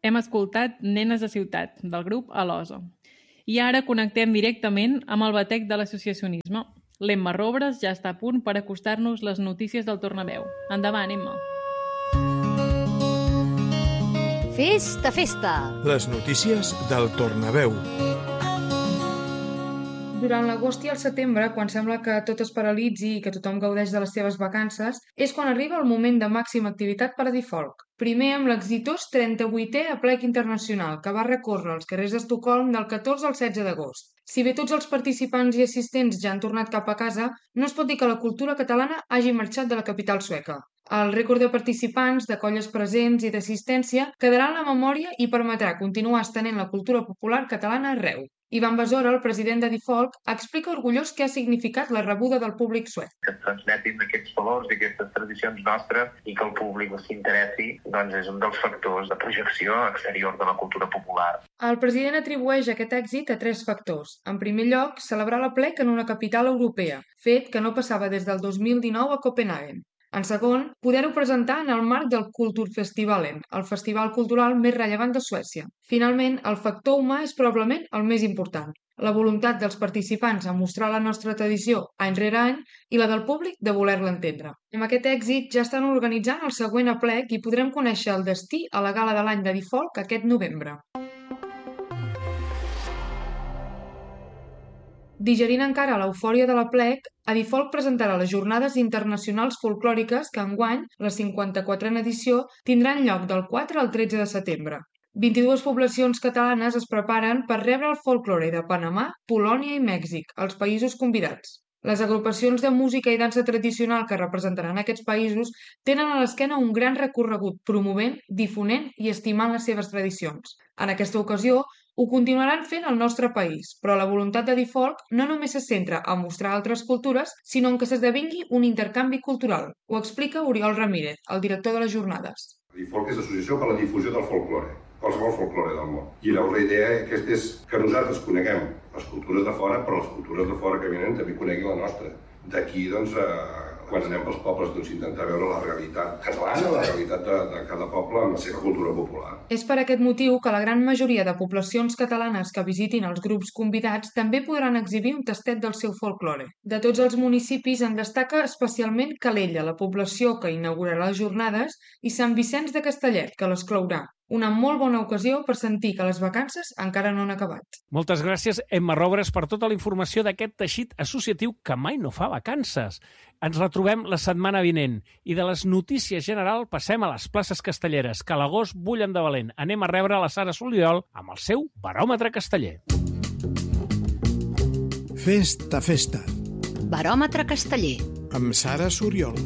Hem escoltat Nenes de Ciutat, del grup Alosa. I ara connectem directament amb el batec de l'associacionisme. L'Emma Robres ja està a punt per acostar-nos les notícies del Tornaveu. Endavant, Emma. Festa, festa! Les notícies del Tornaveu. Durant l'agost i el setembre, quan sembla que tot es paralitzi i que tothom gaudeix de les seves vacances, és quan arriba el moment de màxima activitat per a Difolc. Primer amb l'exitós 38è Aplec Internacional, que va recórrer els carrers d'Estocolm del 14 al 16 d'agost. Si bé tots els participants i assistents ja han tornat cap a casa, no es pot dir que la cultura catalana hagi marxat de la capital sueca. El rècord de participants, de colles presents i d'assistència quedarà en la memòria i permetrà continuar estenent la cultura popular catalana arreu. Ivan Besora, el president de Difolc, explica orgullós què ha significat la rebuda del públic suec. Que transmetin aquests valors i aquestes tradicions nostres i que el públic s'interessi, doncs és un dels factors de projecció exterior de la cultura popular. El president atribueix aquest èxit a 3 factors. En primer lloc, celebrar l'Aplec en una capital europea, fet que no passava des del 2019 a Copenhagen. En segon, poder-ho presentar en el marc del Kulturfestivalen, el festival cultural més rellevant de Suècia. Finalment, el factor humà és probablement el més important. La voluntat dels participants a mostrar la nostra tradició any rere any i la del públic de voler-la entendre. Amb aquest èxit ja estan organitzant el següent aplec i podrem conèixer el destí a la gala de l'any de Difolc aquest novembre. Digerint encara l'eufòria de l'Aplec, a Difolc presentarà les Jornades Internacionals Folclòriques que enguany, la 54a edició, tindran lloc del 4 al 13 de setembre. 22 poblacions catalanes es preparen per rebre el folklore de Panamà, Polònia i Mèxic, els països convidats. Les agrupacions de música i dansa tradicional que representaran aquests països tenen a l'esquena un gran recorregut promovent, difonent i estimant les seves tradicions. En aquesta ocasió, ho continuaran fent al nostre país, però la voluntat de Difolc no només se centra a mostrar altres cultures, sinó en que s'esdevingui un intercanvi cultural. Ho explica Oriol Ramírez, el director de les jornades. Difolc és l'associació per la difusió del folklore, qualsevol folklore del món. I la idea aquesta és que nosaltres coneguem les cultures de fora, però les cultures de fora que venen també coneguin la nostra. D'aquí, doncs, quan anem pels pobles, doncs, intentar veure la realitat catalana, la realitat de cada poble amb la seva cultura popular. És per aquest motiu que la gran majoria de poblacions catalanes que visitin els grups convidats també podran exhibir un tastet del seu folklore. De tots els municipis en destaca especialment Calella, la població que inaugurarà les jornades, i Sant Vicenç de Castellet, que les clourà. Una molt bona ocasió per sentir que les vacances encara no han acabat. Moltes gràcies, Emma Robres, per tota la informació d'aquest teixit associatiu que mai no fa vacances. Ens retrobem la setmana vinent i de les notícies general passem a les places castelleres, que a l'agost bullen de valent. Anem a rebre la Sara Soliol amb el seu baròmetre casteller. Festa, festa. Baròmetre casteller. Amb Sara Soliol.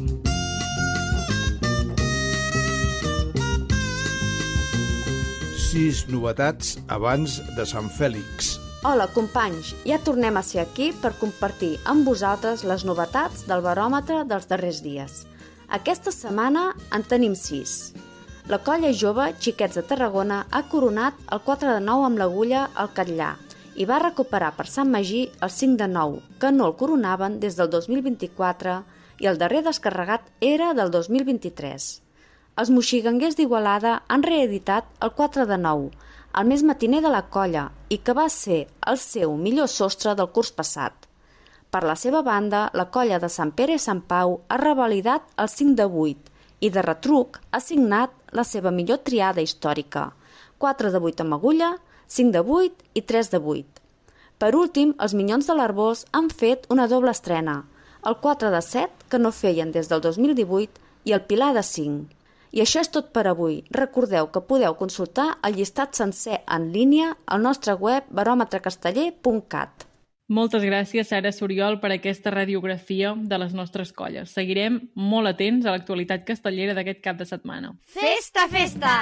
Sis novetats abans de Sant Fèlix. Hola, companys! Ja tornem a ser aquí per compartir amb vosaltres les novetats del baròmetre dels darrers dies. Aquesta setmana en tenim 6. La colla jove Xiquets de Tarragona ha coronat el 4 de 9 amb l'agulla al Catllà i va recuperar per Sant Magí el 5 de 9, que no el coronaven des del 2024 i el darrer descarregat era del 2023. Els moxiganguers d'Igualada han reeditat el 4 de 9, el més matiner de la colla, i que va ser el seu millor sostre del curs passat. Per la seva banda, la colla de Sant Pere i Sant Pau ha revalidat el 5 de 8 i de retruc ha signat la seva millor triada històrica, 4 de 8 amb agulla, 5 de 8 i 3 de 8. Per últim, els Minyons de l'Arbós han fet una doble estrena, el 4 de 7, que no feien des del 2018, i el Pilar de 5. I això és tot per avui. Recordeu que podeu consultar el llistat sencer en línia al nostre web baròmetrecasteller.cat. Moltes gràcies, Sara Soliol, per aquesta radiografia de les nostres colles. Seguirem molt atents a l'actualitat castellera d'aquest cap de setmana. Festa, festa!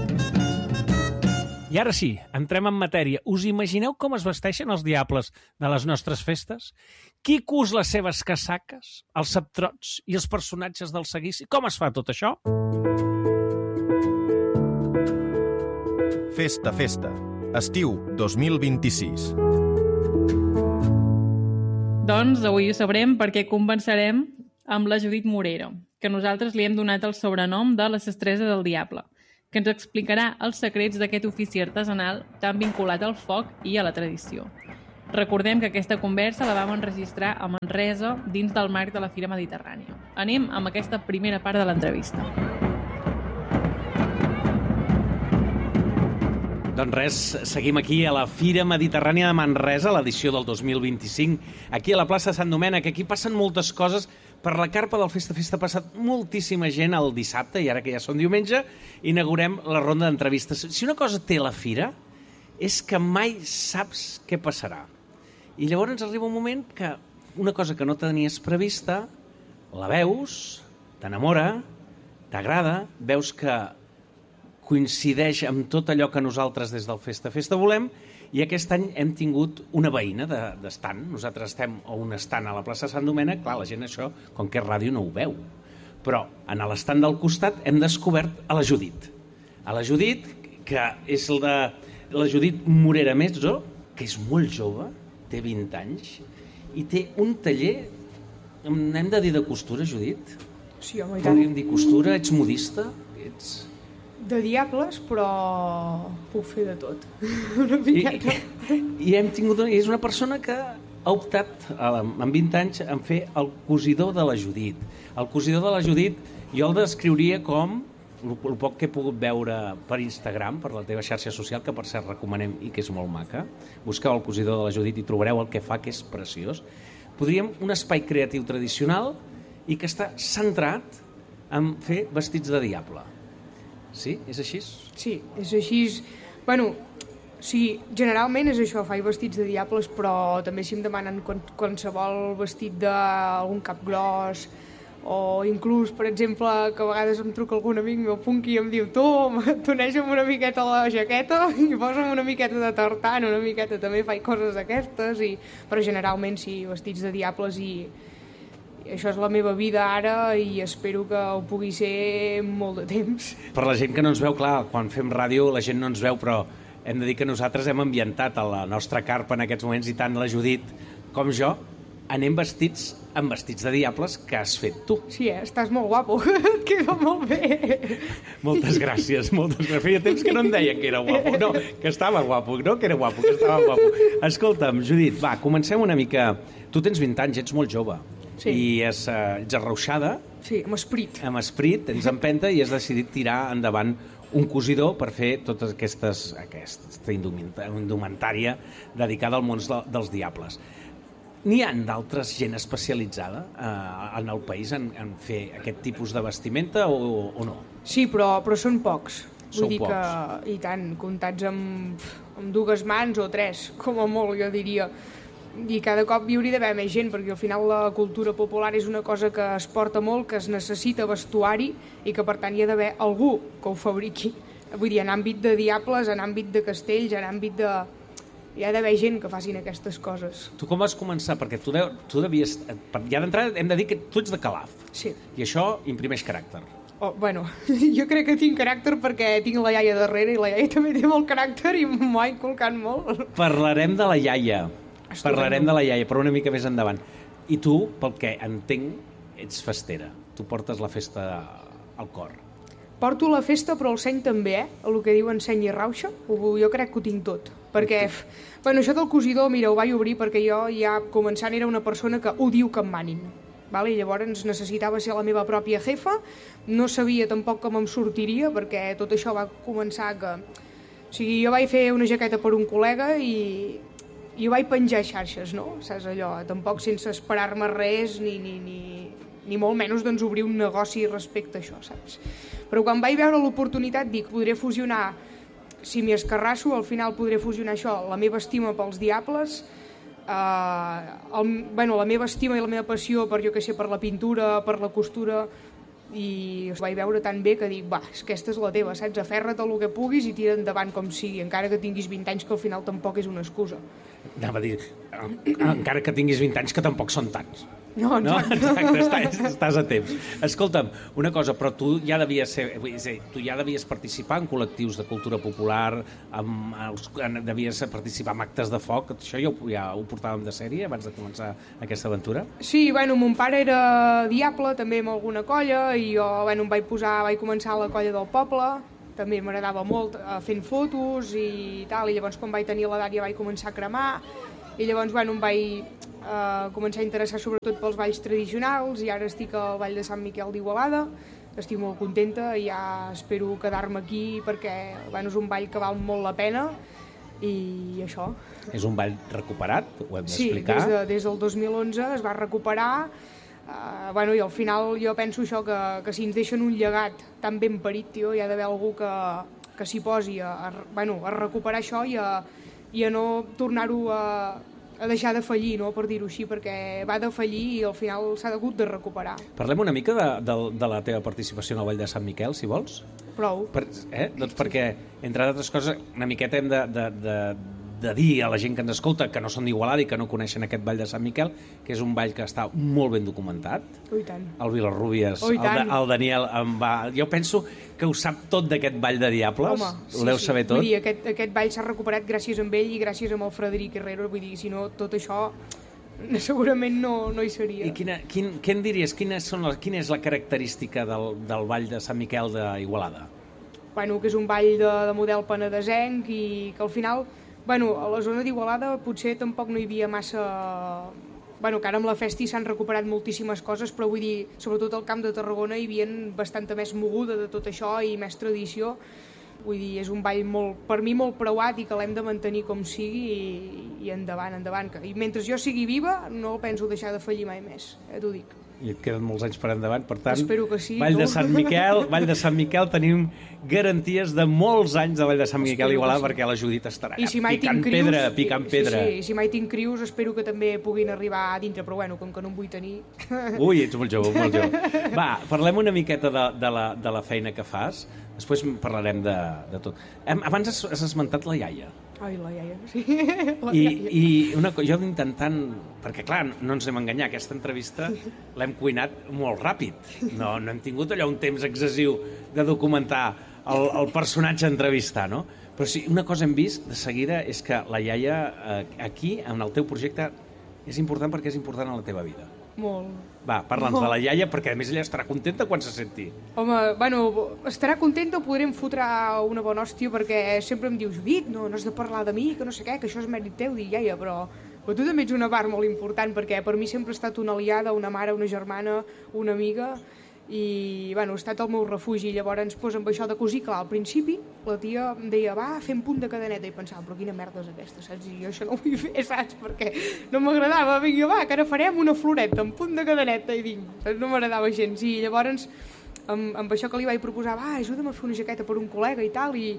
I ara sí, entrem en matèria. Us imagineu com es vesteixen els diables de les nostres festes? Qui cus les seves casaques, els sabtrots i els personatges del seguici? Com es fa tot això? Festa, festa. Estiu 2026. Doncs avui ho sabrem perquè convencerem amb la Judit Morera, que nosaltres li hem donat el sobrenom de la Sestresa del Diable, que ens explicarà els secrets d'aquest ofici artesanal tan vinculat al foc i a la tradició. Recordem que aquesta conversa la vam enregistrar a Manresa dins del marc de la Fira Mediterrània. Anem amb aquesta primera part de l'entrevista. Doncs res, seguim aquí a la Fira Mediterrània de Manresa, l'edició del 2025, aquí a la plaça de Sant Domènec. Aquí passen moltes coses. Per la carpa del Festa Festa ha passat moltíssima gent el dissabte, i ara que ja som diumenge, inaugurem la ronda d'entrevistes. Si una cosa té la Fira, és que mai saps què passarà. I llavors arriba un moment que una cosa que no tenies prevista, la veus, t'enamora, t'agrada, veus que coincideix amb tot allò que nosaltres des del Festa Festa volem, i aquest any hem tingut una veïna d'estand. Nosaltres estem a un estand a la plaça Sant Domènec, clar, la gent això, com que és ràdio, no ho veu. Però en l'estant del costat hem descobert a la Judit. A la Judit, que és la Judit Morera Mezzo, que és molt jove, té 20 anys, i té un taller, hem de dir de costura, Judit? Sí, home, i tant. Podríem dir costura, ets modista, ets... De diables, però puc fer de tot. Una miqueta. I hem tingut... És una persona que ha optat, amb 20 anys, en fer el cosidor de la Judit. El cosidor de la Judit jo el descriuria com, el poc que he pogut veure per Instagram, per la teva xarxa social, que per cert recomanem i que és molt maca. Busqueu el cosidor de la Judit i trobareu el que fa, que és preciós. Podríem un espai creatiu tradicional i que està centrat en fer vestits de diable. Sí? És així? Sí, és així. Bueno, sí, generalment és això, faig vestits de diables, però també si em demanen qualsevol vestit d'algun cap gros, o inclús, per exemple, que a vegades em truca algun amic meu punky i em diu tu, toneja'm una miqueta la jaqueta i posa'm una miqueta de tartan, una miqueta, també faig coses d'aquestes, però generalment sí, vestits de diables i això és la meva vida ara i espero que ho pugui ser molt de temps. Per la gent que no ens veu, clar, quan fem ràdio la gent no ens veu, però hem de dir que nosaltres hem ambientat a la nostra carpa en aquests moments, i tant la Judit com jo anem vestits amb vestits de diables que has fet tu. Sí, estàs molt guapo, et queda molt bé. Moltes gràcies, moltes gràcies. Feia temps que no em deien que era guapo, no, que estava guapo, no que era guapo, que estava guapo. Escolta'm, Judit, va, comencem una mica. Tu tens 20 anys, ets molt jove. Sí. I ets arrauxada. Sí, amb esperit. Amb esperit, tens empenta i has decidit tirar endavant un cosidor per fer tota aquesta indumentària dedicada al món dels diables. N'hi ha d'altres gent especialitzada en el país en fer aquest tipus de vestimenta o no? Sí, però són pocs. Són Vull dir pocs. que, i tant, comptats amb 2 mans o 3, com a molt, jo diria. I cada cop hi hauria d'haver més gent, perquè al final la cultura popular és una cosa que es porta molt, que es necessita vestuari i que per tant hi ha d'haver algú que ho fabriqui. Vull dir, en àmbit de diables, en àmbit de castells, en àmbit de... Hi ha d'haver gent que facin aquestes coses. Tu com vas començar? Perquè tu devies... Ja d'entrada hem de dir que tu ets de Calaf. Sí. I això imprimeix caràcter. Bueno, jo crec que tinc caràcter perquè tinc la iaia darrere i la iaia també té molt caràcter i m'ho ha inculcat molt. Parlarem de la iaia. Parlarem de la iaia, però una mica més endavant. I tu, pel que entenc, ets festera. Tu portes la festa al cor. Porto la festa, però el seny també, el que diuen seny i rauxa. Jo crec que ho tinc tot. Perquè, bueno, això del cosidor, mira, ho vaig obrir perquè jo ja començant era una persona que odio que em manin. I llavors necessitava ser la meva pròpia jefa. No sabia tampoc com em sortiria, perquè tot això va començar que... O sigui, jo vaig fer una jaqueta per un col·lega i ho vaig penjar a xarxes, no? Saps allò? Tampoc sense esperar-me res ni molt menys doncs obrir un negoci respecte a això, saps? Però quan vaig veure l'oportunitat dic, podré fusionar, si m'hi escarrasso, al final podré fusionar això, la meva estima pels diables, la meva estima i la meva passió per, jo què sé, per la pintura, per la costura, i ho vaig veure tan bé que dic, va, aquesta és la teva, saps? Aferra't a el que puguis i tira endavant com sigui, encara que tinguis 20 anys, que al final tampoc és una excusa. Anava a dir, encara que tinguis 20 anys, que tampoc són tants. No, exacte, estàs a temps. Escolta'm, una cosa, però tu ja devies participar en col·lectius de cultura popular, devies participar en actes de foc, això ja ho portàvem de sèrie abans de començar aquesta aventura? Sí, bueno, mon pare era diable també amb alguna colla i jo, bueno, vaig començar a la colla del poble també m'agradava molt fent fotos i tal, i llavors quan vaig tenir l'edat ja vaig començar a cremar, i llavors em vaig començar a interessar sobretot pels balls tradicionals, i ara estic al Ball de Sant Miquel d'Igualada, estic molt contenta i ja espero quedar-me aquí perquè és un ball que val molt la pena, i això. És un ball recuperat, ho hem d'explicar. Sí, des del 2011 es va recuperar, i al final jo penso això, que si ens deixen un llegat tan ben parit, tio, hi ha d'haver algú que s'hi posi a recuperar això i a no tornar-ho a deixar de fallir, no? Per dir-ho així, perquè va de fallir i al final s'ha hagut de recuperar. Parlem una mica de la teva participació en el Ball de Sant Miquel, si vols. Prou. Doncs perquè, entre altres coses, una miqueta hem de dir a la gent que ens escolta que no són d'Igualada i que no coneixen aquest Ball de Sant Miquel, que és un ball que està molt ben documentat. Oh, i tant. El Vilarrúbies, el Daniel jo penso que ho sap tot d'aquest Ball de Diables. Home, ho deu saber tot. Vull dir, aquest ball s'ha recuperat gràcies a ell i gràcies al Frederic Herrero, vull dir, si no, tot això segurament no hi seria. I què en diries? Quina és la característica del Ball de Sant Miquel d'Igualada? Que és un ball de model penedesenc i que al final, a la zona d'Igualada potser tampoc no hi havia massa... que ara amb la festi s'han recuperat moltíssimes coses, però vull dir, sobretot al Camp de Tarragona hi havia bastanta més moguda de tot això i més tradició. Vull dir, és un ball per mi molt preuat i que l'hem de mantenir com sigui i endavant. I mentre jo sigui viva no penso deixar de fallir mai més, t'ho dic. I et queden molts anys per endavant, per tant, espero que sí, Vall de Sant Miquel, tenim garanties de molts anys de Vall de Sant Miquel i Igualada, perquè la Judit estarà picant pedra. Sí, si mai tinc crius espero que també puguin arribar a dintre, però com que no em vull tenir... Ui, ets molt jove. Va, parlem una miqueta de la feina que fas, després parlarem de tot. Abans has esmentat la iaia. Ai, la iaia, sí. I jo intentant... Perquè, clar, no ens hem enganyat, aquesta entrevista l'hem cuinat molt ràpid. No hem tingut allò un temps excessiu de documentar el personatge a entrevistar, no? Però sí, una cosa hem vist de seguida és que la iaia aquí, en el teu projecte, és important perquè és important a la teva vida. Molt. Va, parla'ns de la iaia, perquè a més ella estarà contenta quan se senti. Home, estarà contenta o podrem fotre una bona hòstia, perquè sempre em diu, Judit, no has de parlar de mi, que no sé què, que això és mèrit teu. Dic, iaia, però tu també ets una part molt important, perquè per mi sempre ha estat una aliada, una mare, una germana, una amiga, i ha estat el meu refugi. Llavors, amb això de cosir, clar, al principi la tia em deia, va, fem punt de cadeneta, i pensava, però quina merda és aquesta, saps? I jo això no ho vull fer, saps? Perquè no m'agradava. Vinga, va, que ara farem una floreta amb punt de cadeneta, i dic, no m'agradava gens. I llavors, amb això que li vaig proposar, va, ajuda'm a fer una jaqueta per un col·lega i tal, i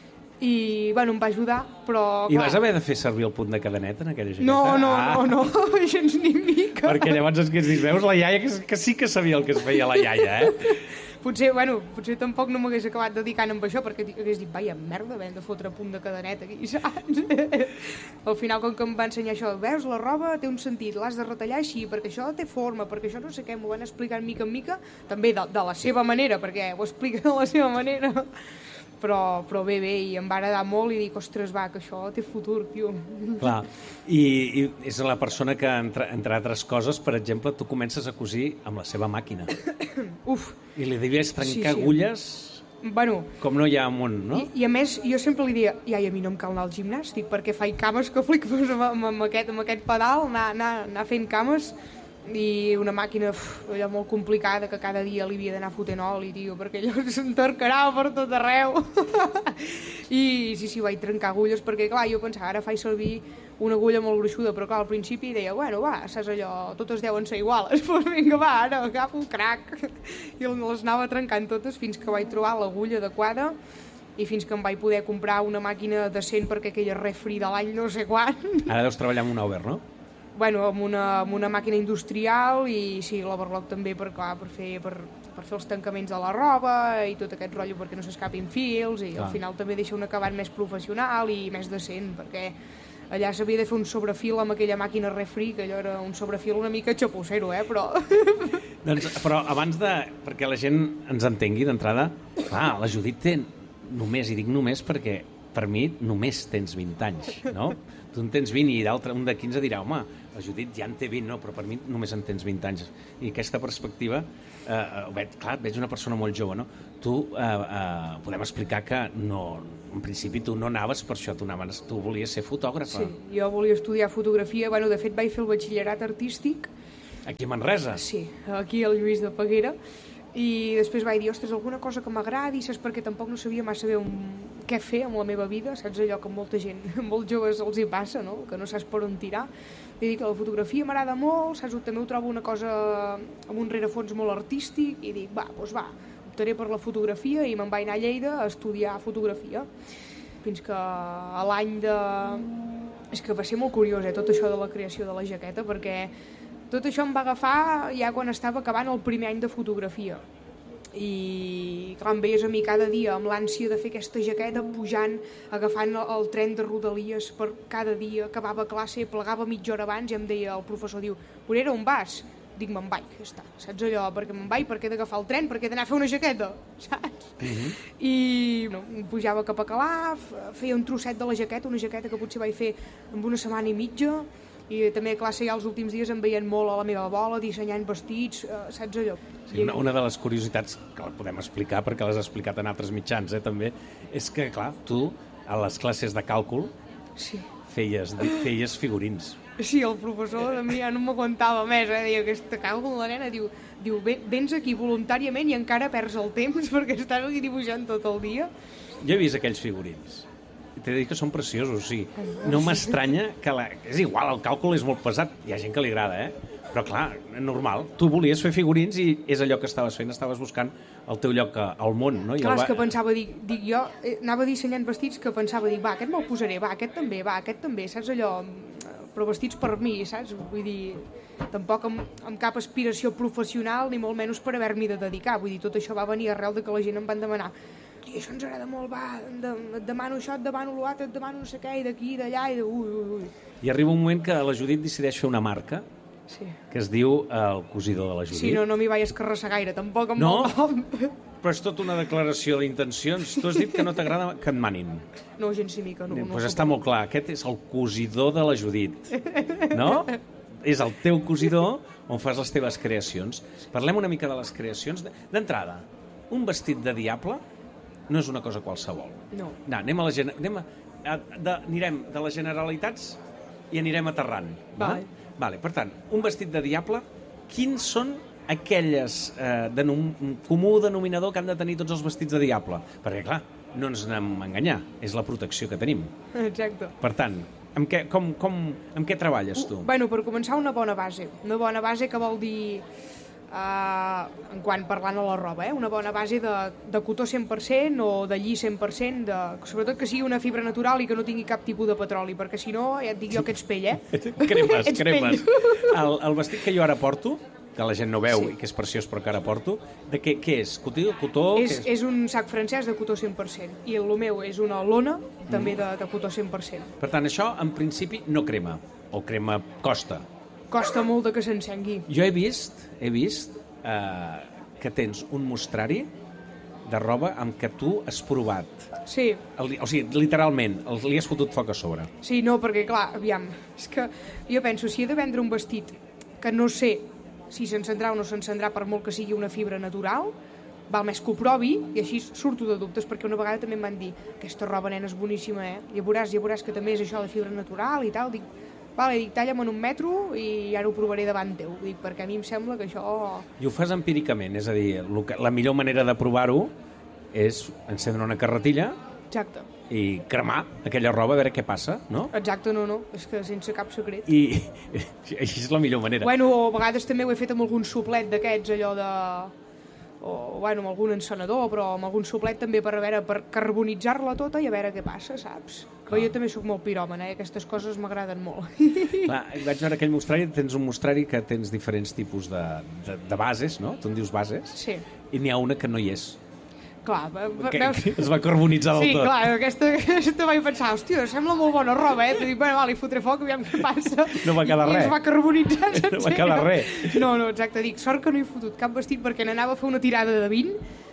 em va ajudar, però... I vas haver de fer servir el punt de cadeneta en aquella jaqueta? No, gens ni mica. Perquè llavors es dius, veus, la iaia que sí que sabia el que es feia la iaia, Potser tampoc no m'hagués acabat dedicant amb això, perquè hagués dit, vaia merda, hem de fotre punt de cadeneta aquí, saps? Al final, com que em va ensenyar això, veus, la roba té un sentit, l'has de retallar així, perquè això té forma, perquè això no sé què, m'ho van explicar mica en mica, també de la seva manera, perquè ho explica de la seva manera. Però bé, i em va agradar molt i dic, ostres, va, que això té futur, tio. Clar, i és la persona que, entre altres coses, per exemple, tu comences a cosir amb la seva màquina. Uf. I li devies trencar agulles com no hi ha amunt, no? I a més, jo sempre li deia, a mi no em cal anar al gimnàstic, perquè faig cames que flipes amb aquest pedal, anar fent cames, i una màquina allò molt complicada que cada dia li havia d'anar fotent oli, tio, perquè allò s'entercarava per tot arreu. I sí, vaig trencar agulles perquè, clar, jo pensava, ara faig servir una agulla molt gruixuda, però clar, al principi deia, saps allò, totes deuen ser iguales, doncs vinga, va, ara agafo un crac. I les anava trencant totes fins que vaig trobar l'agulla adequada i fins que em vaig poder comprar una màquina decent perquè aquella refri de l'any no sé quan. Ara deus treballar amb un Auber, no? Amb una màquina industrial i sí, l'overlock també per fer els tancaments de la roba i tot aquest rotllo perquè no s'escapin fils i al final també deixa un acabat més professional i més decent, perquè allà s'havia de fer un sobrefil amb aquella màquina refri, que allò era un sobrefil una mica xapocero, però... Però abans perquè la gent ens entengui d'entrada, clar, la Judit té només, i dic només perquè per mi només tens 20 anys, no? Tu en tens 20 i un de 15 dirà, home, la Judit ja en té 20, no, però per mi només en tens 20 anys. I aquesta perspectiva, clar, veig una persona molt jove, no? Tu, podem explicar que en principi tu no anaves per això, tu volies ser fotògrafa. Sí, jo volia estudiar fotografia, de fet vaig fer el batxillerat artístic. Aquí a Manresa? Sí, aquí al Lluís de Peguera. I després vaig dir, ostres, alguna cosa que m'agradi, saps, perquè tampoc no sabia massa bé què fer amb la meva vida, saps, allò que molta gent, molts joves els hi passa, no? Que no saps per on tirar. I dic que la fotografia m'agrada molt, saps, també ho trobo una cosa amb un rerefons molt artístic, i dic, optaré per la fotografia, i me'n vaig anar a Lleida a estudiar fotografia. Fins que a l'any de... És que va ser molt curiós, tot això de la creació de la jaqueta, perquè tot això em va agafar ja quan estava acabant el primer any de fotografia. I clar, em veies a mi cada dia amb l'ànsia de fer aquesta jaqueta, pujant, agafant el tren de Rodalies per cada dia, acabava classe, plegava mitja hora abans i em deia el professor, diu, Morera, on vas? Dic, me'n vaig, ja està, saps allò, perquè me'n vaig, perquè he d'agafar el tren, perquè he d'anar a fer una jaqueta, saps? I pujava cap a Calaf, feia un trosset de la jaqueta, una jaqueta que potser vaig fer en una setmana i mitja, i també a classe ja els últims dies em veien molt a la meva bola, dissenyant vestits, saps allò? Sí, una de les curiositats, que la podem explicar, perquè l'has explicat en altres mitjans, també, és que, clar, tu, a les classes de càlcul, feies figurins. Sí, el professor de mi ja no m'aguantava més, deia, aquesta càlcul, la nena, diu, vens aquí voluntàriament i encara perds el temps perquè estàs aquí dibuixant tot el dia. Jo he vist aquells figurins. T'he de dir que són preciosos, o sigui, no m'estranya que... És igual, el càlcul és molt pesat, hi ha gent que li agrada, però clar, normal, tu volies fer figurins i és allò que estaves fent, estaves buscant el teu lloc al món, no? Clar, és que pensava, jo anava dissenyant vestits que pensava, aquest me'l posaré, aquest també, saps allò, però vestits per mi, saps? Vull dir, tampoc amb cap aspiració professional ni molt menys per haver-m'hi de dedicar, vull dir, tot això va venir arrel de que la gent em van demanar i això ens agrada molt, et demano això, et demano l'altre, et demano no sé què, i d'aquí, i d'allà, i de... Ui. I arriba un moment que la Judit decideix fer una marca que es diu El cosidor de la Judit. Sí, no m'hi vaig escarrassar gaire, tampoc amb el nom. Però és tota una declaració d'intencions. Tu has dit que no t'agrada que et manin. No, gens ni mica. Doncs està molt clar, aquest és el cosidor de la Judit, no? És el teu cosidor on fas les teves creacions. Parlem una mica de les creacions. D'entrada, un vestit de diable no és una cosa qualsevol. No. Anirem de les generalitats i anirem aterrant. Vale. Per tant, un vestit de diable, quins són aquelles comú denominador que han de tenir tots els vestits de diable? Perquè, clar, no ens anem a enganyar, és la protecció que tenim. Exacte. Per tant, amb què treballes tu? Bueno, per començar, una bona base. Una bona base que vol dir... en quant parlant a la roba, una bona base de cotó 100% o de lli 100%, sobretot que sigui una fibra natural i que no tingui cap tipus de petroli, perquè si no, ja et dic jo que ets pell, Cremes. El vestit que jo ara porto, que la gent no veu i que és preciós però que ara porto, de què és? Cotó? És un sac francès de cotó 100% i el meu és una lona també de cotó 100%. Per tant, això en principi no crema, o crema costa. Costa molt que s'encengui. Jo he vist que tens un mostrari de roba amb què tu has provat. Sí. O sigui, literalment, li has fotut foc a sobre. Sí, no, perquè clar, aviam, és que jo penso, si he de vendre un vestit que no sé si s'encendrà o no s'encendrà per molt que sigui una fibra natural, val més que ho provi i així surto de dubtes, perquè una vegada també em van dir aquesta roba, nena, és boníssima, ja veuràs que també és això de fibra natural i tal, dic, talla'm en 1 metro i ara ho provaré davant teu, perquè a mi em sembla que això... I ho fas empíricament, és a dir, la millor manera de provar-ho és encendre una carretilla. Exacte. I cremar aquella roba a veure què passa, no? Exacte, no, és que sense cap secret. I així és la millor manera. Bueno, a vegades també ho he fet amb algun suplet d'aquests, allò de... amb algun encenedor, però amb algun suplet també per carbonitzar-la tota i a veure què passa, saps? Però jo també sóc molt piròman, aquestes coses m'agraden molt. Clar, vaig veure aquell mostrari, tens un mostrari que tens diferents tipus de bases, no? Tu en dius bases? Sí. I n'hi ha una que no hi és. Clar, veus? Es va carbonitzar del tot. Sí, clar, aquesta vaig pensar, hòstia, sembla molt bona roba, T'he dit, bueno, li fotré foc, aviam què passa. No va quedar res. I es va carbonitzar sencer. No va quedar res. No, exacte, dic, sort que no he fotut cap vestit perquè n'anava a fer una tirada de 20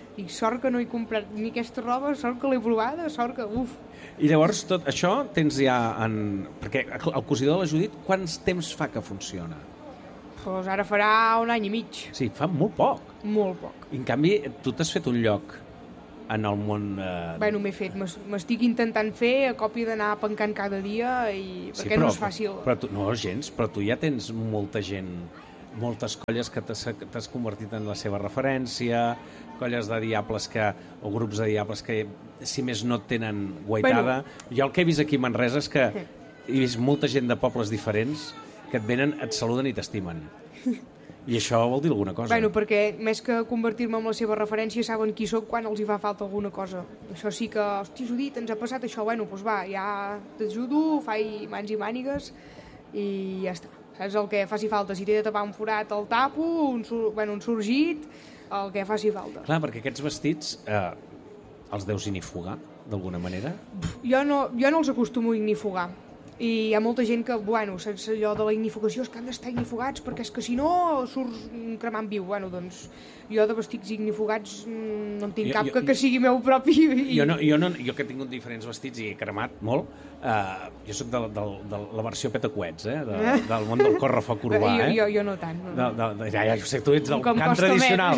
I sort que no he comprat ni aquesta roba, sort que l'he provada, sort que... Uf! I llavors tot això tens ja en... Perquè el cosidor de la Judit, quants temps fa que funciona? Doncs ara farà 1 any i mig. Sí, fa molt poc. Molt poc. I en canvi, tu t'has fet un lloc en el món... Bueno, m'he fet. M'estic intentant fer a còpia d'anar pencant cada dia perquè no és fàcil. Però tu, no, gens, però tu ja tens molta gent, moltes colles que t'has convertit en la seva referència, colles de diables o grups de diables que, si més no tenen guaitada. Jo el que he vist aquí a Manresa és que he vist molta gent de pobles diferents que et venen, et saluden i t'estimen. I això vol dir alguna cosa. Bueno, perquè més que convertir-me en la seva referència saben qui sóc quan els hi fa falta alguna cosa. Això sí que, hosti, Judit, ens ha passat això, bueno, doncs va, ja t'ajudo, faig mans i mànigues i ja està. Saps el que faci falta? Si t'he de tapar un forat, el tapo, un sorgit, el que faci falta. Clar, perquè aquests vestits els deus ignifugar, d'alguna manera? Jo no els acostumo a ignifugar. I hi ha molta gent que, bueno, sense allò de la ignifugació és que han d'estar ignifugats perquè és que si no surts cremant viu. Bueno, doncs jo de vestits ignifugats no en tinc cap que sigui meu propi. Jo que he tingut diferents vestits i he cremat molt, jo soc de la versió petacoets, del món del correfoc urbà. Jo no tant. Ja ho sé, tu ets del cant tradicional.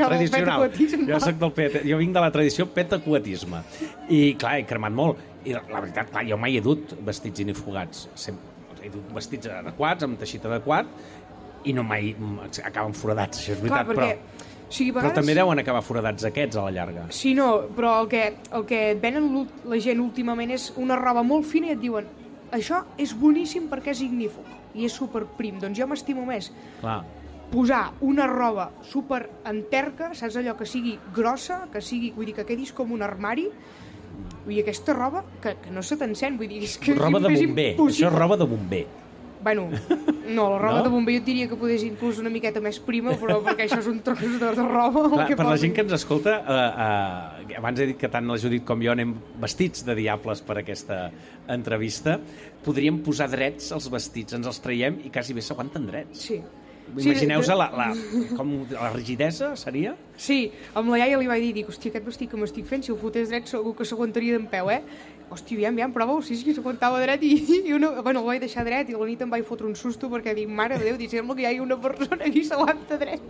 Jo vinc de la tradició petacoetisme. I clar, he cremat molt. I la veritat, clar, jo mai he dut vestits inifugats. He dut vestits adequats, amb teixit adequat, i no mai acaben foradats, això és veritat. Clar, perquè, però també deuen acabar foradats aquests a la llarga. Sí, no, però el que et venen la gent últimament és una roba molt fina i et diuen això és boníssim perquè és ignífug i és superprim. Doncs jo m'estimo més posar una roba super enterca, saps, allò que sigui grossa, que sigui, vull dir, que quedis com un armari. Vull dir, aquesta roba que no se t'encén, vull dir, és que roba de bomber, això és roba de bomber. Bueno, no, la roba de bomber jo diria que podés inclús una miqueta més prima, però perquè això és un tros de roba. Clar, per la gent que ens escolta, abans he dit que tant la Judit com jo anem vestits de diables per aquesta entrevista, podríem posar drets els vestits, ens els traiem i quasi bé s'aguanten drets. Sí. Imagineu-vos la rigidesa, seria? Sí, amb la iaia li vaig dir, hòstia, aquest vestit que m'estic fent, si el fotés dret segur que s'aguantaria d'en peu, Hòstia, aviam, prova-ho, sí, s'aguantava dret i el vaig deixar dret i a la nit em vaig fotre un susto perquè dic, mare de Déu, sembla que hi hagi una persona que s'aguanta dret.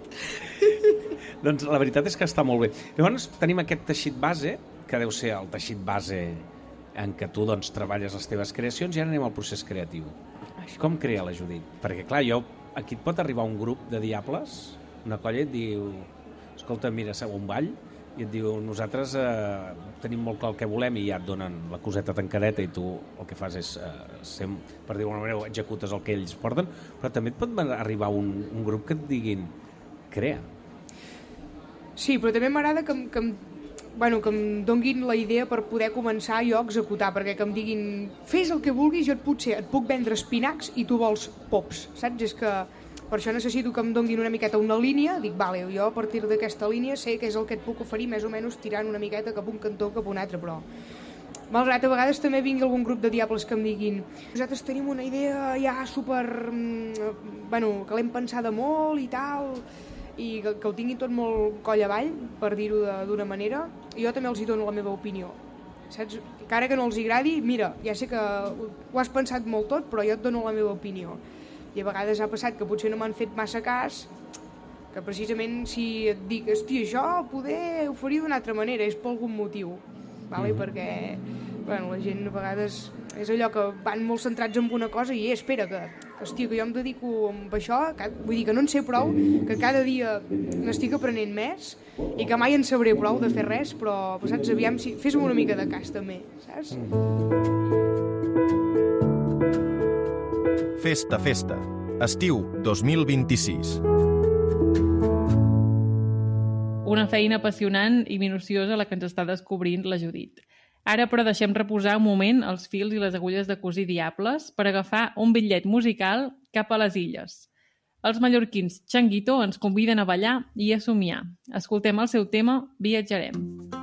Doncs la veritat és que està molt bé. Llavors tenim aquest teixit base, que deu ser el teixit base en què tu treballes les teves creacions, i ara anem al procés creatiu. Com crea la Judit? Perquè clar, aquí et pot arribar un grup de diables, una colla, i et diu, escolta, mira, seu un ball, i et diu, nosaltres tenim molt clar el que volem, i ja et donen la coseta tancadeta i tu el que fas és, per dir-ho d'alguna manera, executes el que ells porten, però també et pot arribar un grup que et diguin, crea. Sí, però també m'agrada que em donguin la idea per poder començar jo a executar, perquè que em diguin fes el que vulguis, jo et puc vendre espinacs i tu vols pops, saps? És que per això necessito que em donguin una miqueta una línia, dic, vale, jo a partir d'aquesta línia sé què és el que et puc oferir, més o menys tirant una miqueta cap un cantó cap un altre, però malgrat a vegades també vingui algun grup de diables que em diguin nosaltres tenim una idea ja super que l'hem pensada molt i tal, i que ho tinguin tot molt coll avall, per dir-ho d'una manera, i jo també els hi dono la meva opinió, saps? Encara que no els agradi, mira, ja sé que ho has pensat molt tot, però jo et dono la meva opinió. I a vegades ha passat que potser no m'han fet massa cas, que precisament si et dic, hòstia, això poder ho faria d'una altra manera, és per algun motiu, vale? Perquè la gent a vegades és allò que van molt centrats en una cosa i espera que jo em dedico a això, vull dir que no en sé prou, que cada dia n'estic aprenent més i que mai en sabré prou de fer res, però saps, aviam, fes-me una mica de cas també, saps? Festa, festa. Estiu 2026. Una feina apassionant i minuciosa la que ens està descobrint la Judit. Ara, però, deixem reposar un moment els fils i les agulles de cosir diables per agafar un bitllet musical cap a les illes. Els mallorquins Changuito ens conviden a ballar i a somiar. Escoltem el seu tema Viatjarem.